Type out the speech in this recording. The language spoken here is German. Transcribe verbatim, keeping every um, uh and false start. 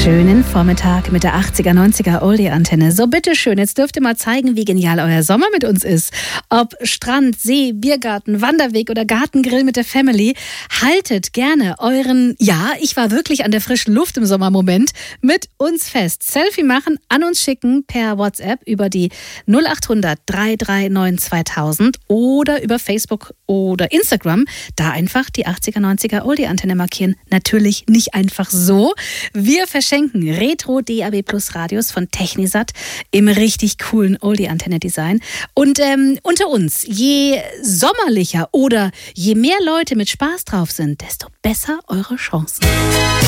Schönen Vormittag mit der achtziger, neunziger Oldie-Antenne. So, bitteschön, jetzt dürft ihr mal zeigen, wie genial euer Sommer mit uns ist. Ob Strand, See, Biergarten, Wanderweg oder Gartengrill mit der Family. Haltet gerne euren, ja, ich war wirklich an der frischen Luft im Sommermoment, mit uns fest. Selfie machen, an uns schicken per WhatsApp über die null acht hundert, drei drei neun, zweitausend oder über Facebook oder Instagram. Da einfach die achtziger, neunziger Oldie-Antenne markieren. Natürlich nicht einfach so. Wir verschenken Retro D A B Plus Radios von Technisat im richtig coolen Oldie-Antenne-Design. Und ähm, unter uns, je sommerlicher oder je mehr Leute mit Spaß drauf sind, desto besser eure Chancen.